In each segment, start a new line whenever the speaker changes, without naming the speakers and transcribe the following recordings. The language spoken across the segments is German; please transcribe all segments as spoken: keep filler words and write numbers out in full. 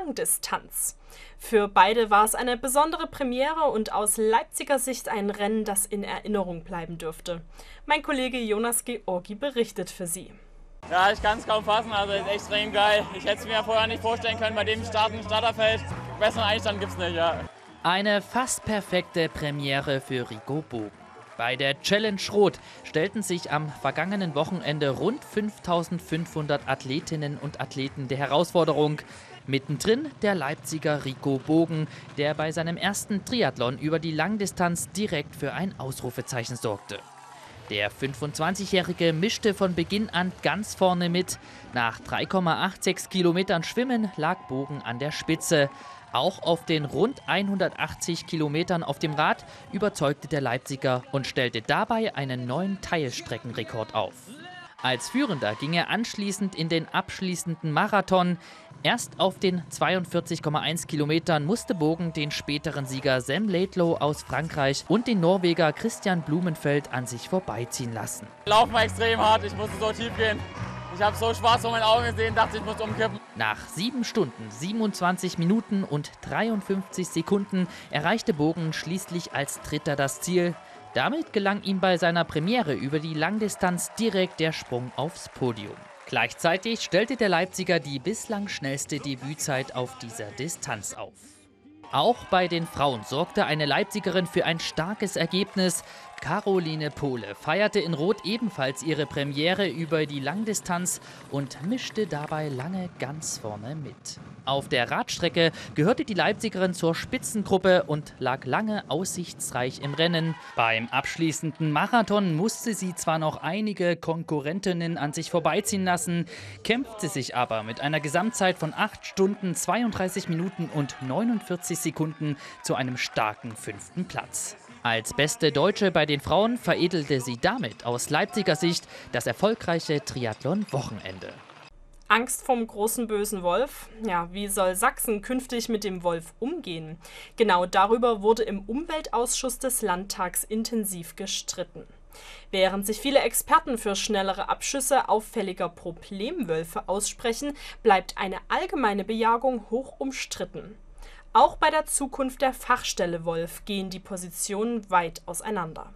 Langdistanz. Für beide war es eine besondere Premiere und aus Leipziger Sicht ein Rennen, das in Erinnerung bleiben dürfte. Mein Kollege Jonas Georgi berichtet für Sie.
Ja, ich kann es kaum fassen, also ist extrem geil. Ich hätte es mir vorher nicht vorstellen können, bei dem Starten Starterfeld. Besseren Einstand gibt es nicht, ja.
Eine fast perfekte Premiere für Rico Bogen. Bei der Challenge Rot stellten sich am vergangenen Wochenende rund fünftausendfünfhundert Athletinnen und Athleten der Herausforderung. Mittendrin der Leipziger Rico Bogen, der bei seinem ersten Triathlon über die Langdistanz direkt für ein Ausrufezeichen sorgte. Der fünfundzwanzigjährige mischte von Beginn an ganz vorne mit. Nach drei Komma sechsundachtzig Kilometern Schwimmen lag Bogen an der Spitze. Auch auf den rund hundertachtzig Kilometern auf dem Rad überzeugte der Leipziger und stellte dabei einen neuen Teilstreckenrekord auf. Als Führender ging er anschließend in den abschließenden Marathon. Erst auf den zweiundvierzig Komma eins Kilometern musste Bogen den späteren Sieger Sam Laidlow aus Frankreich und den Norweger Christian Blumenfeld an sich vorbeiziehen lassen.
Laufen war extrem hart, ich musste so tief gehen. Ich habe so schwarz vor meinen Augen gesehen, dachte, ich muss umkippen.
Nach sieben Stunden, siebenundzwanzig Minuten und dreiundfünfzig Sekunden erreichte Bogen schließlich als Dritter das Ziel. Damit gelang ihm bei seiner Premiere über die Langdistanz direkt der Sprung aufs Podium. Gleichzeitig stellte der Leipziger die bislang schnellste Debützeit auf dieser Distanz auf. Auch bei den Frauen sorgte eine Leipzigerin für ein starkes Ergebnis. Caroline Pohle feierte in Rot ebenfalls ihre Premiere über die Langdistanz und mischte dabei lange ganz vorne mit. Auf der Radstrecke gehörte die Leipzigerin zur Spitzengruppe und lag lange aussichtsreich im Rennen. Beim abschließenden Marathon musste sie zwar noch einige Konkurrentinnen an sich vorbeiziehen lassen, kämpfte sich aber mit einer Gesamtzeit von acht Stunden, zweiunddreißig Minuten und neunundvierzig Sekunden zu einem starken fünften Platz. Als beste Deutsche bei den Frauen veredelte sie damit aus Leipziger Sicht das erfolgreiche Triathlon-Wochenende.
Angst vorm großen bösen Wolf? Ja, wie soll Sachsen künftig mit dem Wolf umgehen? Genau darüber wurde im Umweltausschuss des Landtags intensiv gestritten. Während sich viele Experten für schnellere Abschüsse auffälliger Problemwölfe aussprechen, bleibt eine allgemeine Bejagung hoch umstritten. Auch bei der Zukunft der Fachstelle Wolf gehen die Positionen weit auseinander.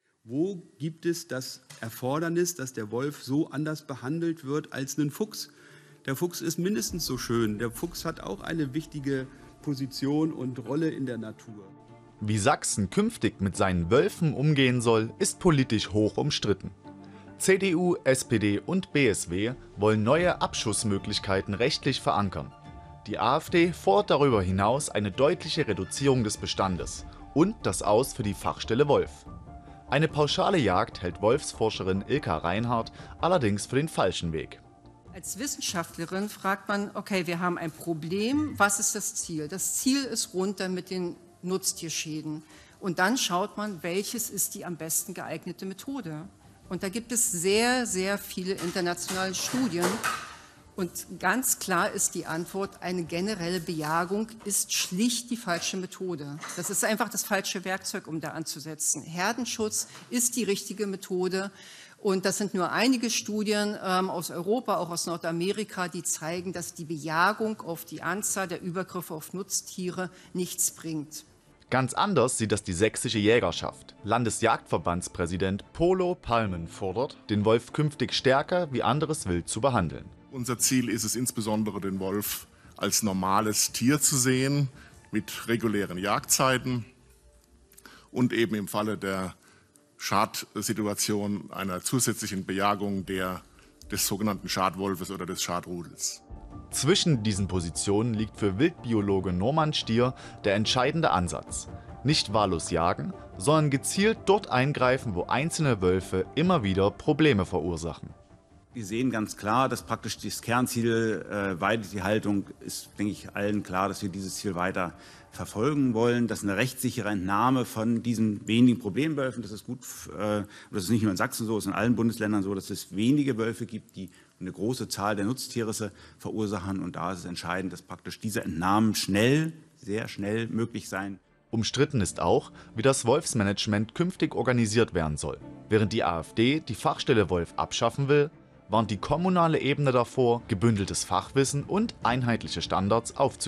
Wo gibt es das Erfordernis, dass der Wolf so anders behandelt wird als ein Fuchs? Der Fuchs ist mindestens so schön. Der Fuchs hat auch eine wichtige Position und Rolle in der Natur.
Wie Sachsen künftig mit seinen Wölfen umgehen soll, ist politisch hoch umstritten. C D U, S P D und B S W wollen neue Abschussmöglichkeiten rechtlich verankern. Die AfD fordert darüber hinaus eine deutliche Reduzierung des Bestandes und das Aus für die Fachstelle Wolf. Eine pauschale Jagd hält Wolfsforscherin Ilka Reinhardt allerdings für den falschen Weg.
Als Wissenschaftlerin fragt man, okay, wir haben ein Problem, was ist das Ziel? Das Ziel ist runter mit den Nutztierschäden. Und dann schaut man, welches ist die am besten geeignete Methode. Und da gibt es sehr, sehr viele internationale Studien. Und ganz klar ist die Antwort, eine generelle Bejagung ist schlicht die falsche Methode. Das ist einfach das falsche Werkzeug, um da anzusetzen. Herdenschutz ist die richtige Methode. Und das sind nur einige Studien ähm, aus Europa, auch aus Nordamerika, die zeigen, dass die Bejagung auf die Anzahl der Übergriffe auf Nutztiere nichts bringt.
Ganz anders sieht das die sächsische Jägerschaft. Landesjagdverbandspräsident Polo Palmen fordert, den Wolf künftig stärker wie anderes Wild zu behandeln.
Unser Ziel ist es insbesondere, den Wolf als normales Tier zu sehen, mit regulären Jagdzeiten und eben im Falle der Schadsituation einer zusätzlichen Bejagung der, des sogenannten Schadwolfes oder des Schadrudels.
Zwischen diesen Positionen liegt für Wildbiologe Norman Stier der entscheidende Ansatz. Nicht wahllos jagen, sondern gezielt dort eingreifen, wo einzelne Wölfe immer wieder Probleme verursachen.
Wir sehen ganz klar, dass praktisch das Kernziel äh, Weidetierhaltung ist, denke ich, allen klar, dass wir dieses Ziel weiter verfolgen wollen. Dass eine rechtssichere Entnahme von diesen wenigen Problemwölfen, das ist gut, äh, das ist nicht nur in Sachsen so, es ist in allen Bundesländern so, dass es wenige Wölfe gibt, die eine große Zahl der Nutztiere verursachen. Und da ist es entscheidend, dass praktisch diese Entnahmen schnell, sehr schnell möglich sein.
Umstritten ist auch, wie das Wolfsmanagement künftig organisiert werden soll. Während die AfD die Fachstelle Wolf abschaffen will, warnt die kommunale Ebene davor, gebündeltes Fachwissen und einheitliche Standards aufzubauen.